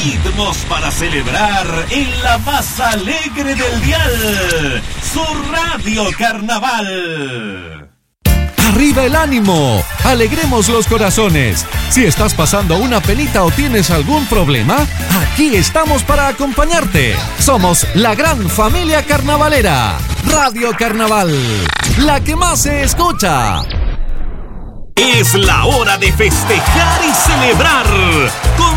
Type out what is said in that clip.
Ritmos para celebrar en la más alegre del dial, su Radio Carnaval. ¡Arriba el ánimo! ¡Alegremos los corazones! Si estás pasando una penita o tienes algún problema, aquí estamos para acompañarte. Somos la gran familia carnavalera. Radio Carnaval, la que más se escucha. Es la hora de festejar y celebrar con